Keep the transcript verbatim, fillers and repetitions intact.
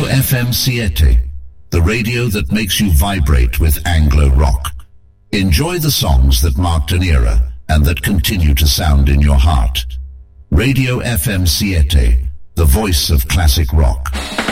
Radio F M Siete, the radio that makes you vibrate with Anglo rock. Enjoy the songs that marked an era and that continue to sound in your heart. Radio F M Siete, the voice of classic rock.